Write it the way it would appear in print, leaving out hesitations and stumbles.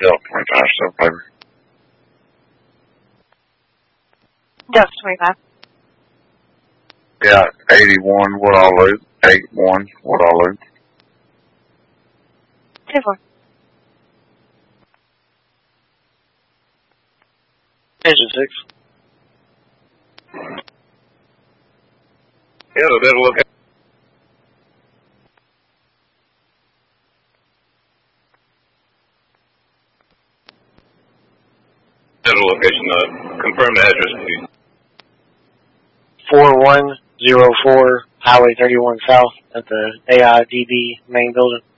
Delta 25, so paper. Delta 25. Yeah, 81 Woodall Loop. 81 Woodall Loop. 2-4. Engine 6. Yeah, a better look at. Better location, confirm the address, please. 4104 Highway 31 South at the AIDB main building.